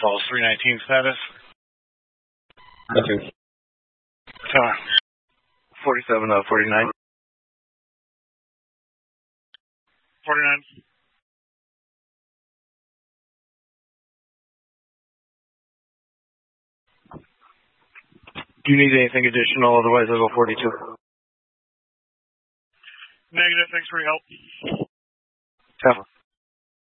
Falls 319 status. Okay. 47 49. 49. Do you need anything additional? Otherwise, I'll go 42. Negative. Thanks for your help. Have